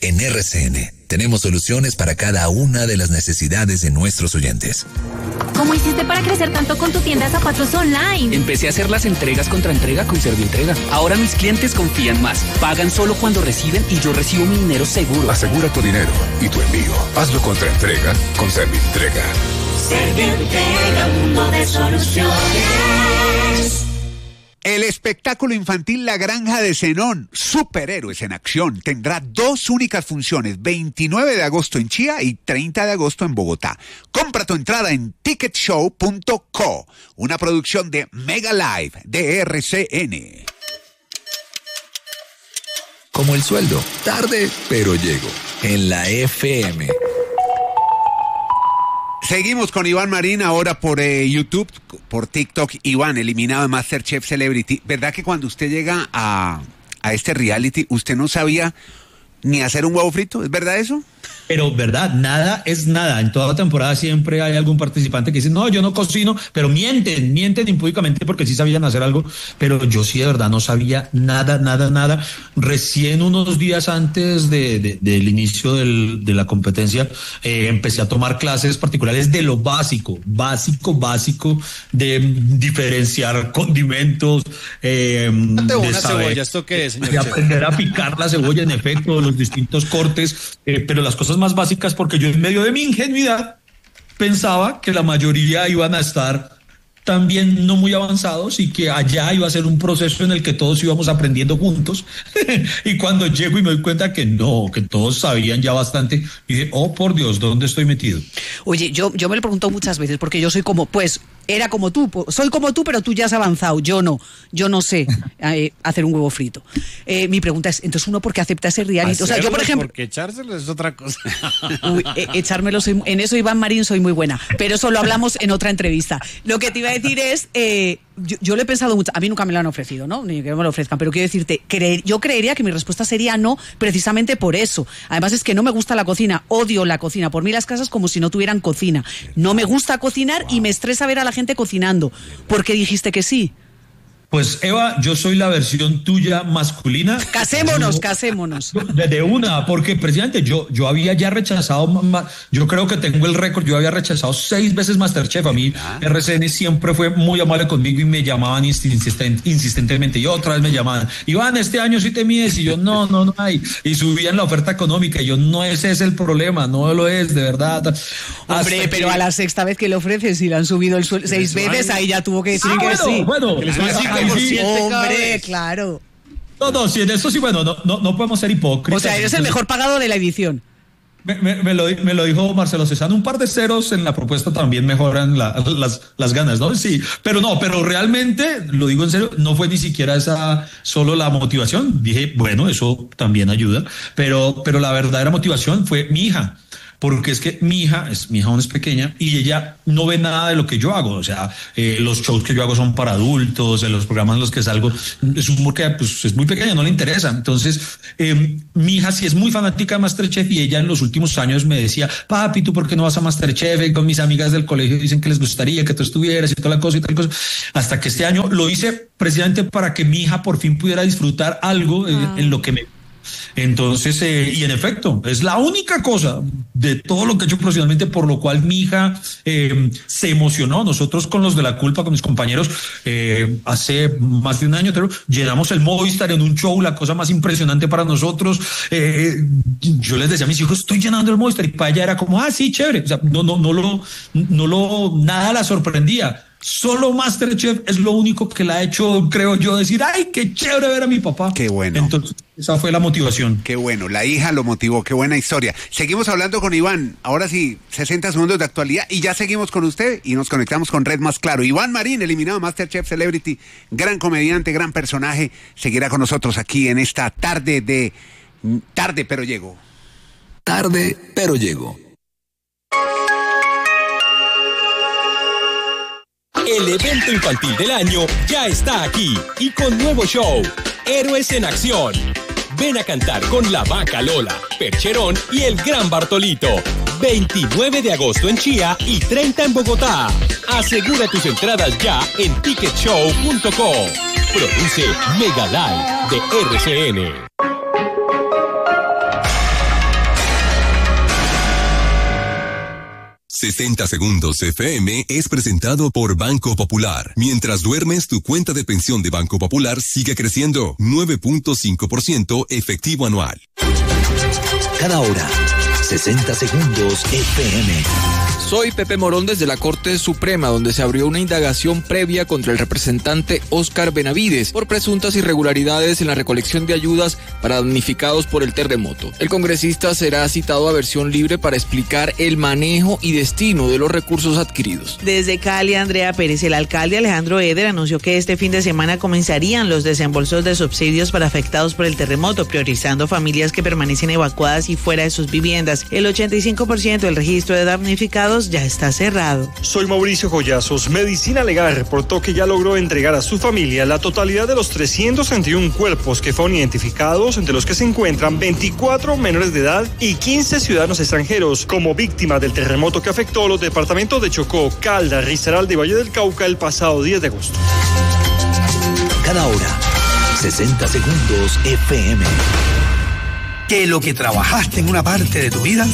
En RCN tenemos soluciones para cada una de las necesidades de nuestros oyentes. ¿Cómo hiciste para crecer tanto con tu tienda de zapatos online? Empecé a hacer las entregas contra entrega con Servientrega. Ahora mis clientes confían más. Pagan solo cuando reciben y yo recibo mi dinero seguro. Asegura tu dinero y tu envío. Hazlo contra entrega con Servientrega. Servientrega, mundo de soluciones. El espectáculo infantil La Granja de Zenón, Superhéroes en Acción, tendrá 2 únicas funciones, 29 de agosto en Chía y 30 de agosto en Bogotá. Compra tu entrada en ticketshow.co, una producción de Mega Live de RCN. Como el sueldo, tarde pero llego, en la FM. Seguimos con Iván Marín ahora por YouTube, por TikTok. Iván, eliminado de MasterChef Celebrity. ¿Verdad que cuando usted llega a este reality, usted no sabía ni hacer un huevo frito? ¿Es verdad eso? Pero, ¿verdad? Nada es nada. En toda temporada siempre hay algún participante que dice, no, yo no cocino, pero mienten impúdicamente porque sí sabían hacer algo, pero yo sí de verdad no sabía nada. Recién unos días antes del inicio de la competencia, empecé a tomar clases particulares de lo básico, de diferenciar condimentos, una cebolla, ¿esto qué es, señor? De aprender a picar la cebolla, en efecto, los distintos cortes, pero las cosas más básicas, porque yo en medio de mi ingenuidad pensaba que la mayoría iban a estar también no muy avanzados y que allá iba a ser un proceso en el que todos íbamos aprendiendo juntos. Y cuando llego y me doy cuenta que no, que todos sabían ya bastante, dije, oh por Dios, ¿dónde estoy metido? Oye, yo me lo pregunto muchas veces porque yo soy como, era como tú, soy como tú, pero tú ya has avanzado, yo no sé hacer un huevo frito. Mi pregunta es, entonces uno, ¿por qué acepta ese reality? O sea, yo por ejemplo... Porque echárselo es otra cosa. Echármelo, en eso Iván Marín soy muy buena, pero eso lo hablamos en otra entrevista. Lo que te iba a decir es, yo lo he pensado mucho, a mí nunca me lo han ofrecido, ¿no? Ni que me lo ofrezcan, pero quiero decirte, yo creería que mi respuesta sería no, precisamente por eso. Además es que no me gusta la cocina, odio la cocina. Por mí las casas como si no tuvieran cocina. No me gusta cocinar y me estresa ver a la gente cocinando. ¿Por qué dijiste que sí? Pues Eva, yo soy la versión tuya masculina. Casémonos. De una, porque precisamente yo había ya rechazado, yo creo que tengo el récord, yo había rechazado 6 veces MasterChef. A mí RCN siempre fue muy amable conmigo y me llamaban insistentemente, y otra vez me llamaban, Iván, este año sí te mides, y yo no hay, y subían la oferta económica, y yo no, ese es el problema, no lo es, de verdad. Hombre, pero a la sexta vez que le ofreces y le han subido el sueldo 6 veces, ahí ya tuvo que decir que sí. Bueno, hombre, claro. No, sí, en eso sí, bueno, no podemos ser hipócritas. O sea, eres el mejor pagado de la edición. Me lo dijo Marcelo Cezanne, un par de ceros en la propuesta también mejoran las ganas, ¿no? Sí, pero realmente, lo digo en serio, no fue ni siquiera esa solo la motivación. Dije, bueno, eso también ayuda, pero la verdadera motivación fue mi hija. Porque es que mi hija aún es pequeña y ella no ve nada de lo que yo hago. O sea, los shows que yo hago son para adultos, en los programas en los que salgo, es un humor que pues, es muy pequeña, no le interesa. Entonces, mi hija sí es muy fanática de MasterChef y ella en los últimos años me decía, papi, ¿tú por qué no vas a MasterChef? Con mis amigas del colegio dicen que les gustaría que tú estuvieras y toda la cosa y tal cosa. Hasta que este año lo hice precisamente para que mi hija por fin pudiera disfrutar algo en lo que me... Entonces, y en efecto, es la única cosa de todo lo que he hecho profesionalmente por lo cual mi hija se emocionó. Nosotros con los de La Culpa, con mis compañeros, hace más de un año llenamos el Movistar en un show, la cosa más impresionante para nosotros. Yo les decía a mis hijos, estoy llenando el Movistar, y para ella era como, sí, chévere. O sea, nada la sorprendía. Solo MasterChef es lo único que la ha hecho, creo yo, decir, ¡ay, qué chévere ver a mi papá! ¡Qué bueno! Entonces, esa fue la motivación. ¡Qué bueno! La hija lo motivó, ¡qué buena historia! Seguimos hablando con Iván, ahora sí, 60 segundos de actualidad, y ya seguimos con usted, y nos conectamos con Red Más Claro. Iván Marín, eliminado MasterChef Celebrity, gran comediante, gran personaje, seguirá con nosotros aquí en esta tarde, pero llego. Tarde, pero llego. El evento infantil del año ya está aquí y con nuevo show, Héroes en Acción. Ven a cantar con la Vaca Lola, Percherón y el Gran Bartolito. 29 de agosto en Chía y 30 en Bogotá. Asegura tus entradas ya en ticketshow.co. Produce Mega Live de RCN. 60 Segundos FM es presentado por Banco Popular. Mientras duermes, tu cuenta de pensión de Banco Popular sigue creciendo. 9.5% efectivo anual. Cada hora, 60 Segundos FM. Soy Pepe Morón desde la Corte Suprema, donde se abrió una indagación previa contra el representante Óscar Benavides por presuntas irregularidades en la recolección de ayudas para damnificados por el terremoto. El congresista será citado a versión libre para explicar el manejo y destino de los recursos adquiridos. Desde Cali, Andrea Pérez, el alcalde Alejandro Eder anunció que este fin de semana comenzarían los desembolsos de subsidios para afectados por el terremoto, priorizando familias que permanecen evacuadas y fuera de sus viviendas. El 85% del registro de damnificados ya está cerrado. Soy Mauricio Collazos. Medicina Legal reportó que ya logró entregar a su familia la totalidad de los 331 cuerpos que fueron identificados, entre los que se encuentran 24 menores de edad y 15 ciudadanos extranjeros como víctimas del terremoto que afectó los departamentos de Chocó, Caldas, Risaralda y Valle del Cauca el pasado 10 de agosto. Cada hora, 60 Segundos FM. Que lo que trabajaste en una parte de tu vida